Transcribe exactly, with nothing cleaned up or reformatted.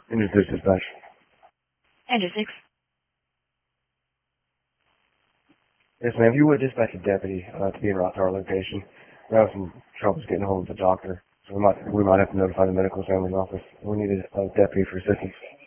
Engine six dispatch. Engine six. Yes, ma'am. You would dispatch a deputy uh, to be en route to our location. We're having some troubles getting hold of the doctor, so we might we might have to notify the medical examiner's office. We needed a deputy for assistance.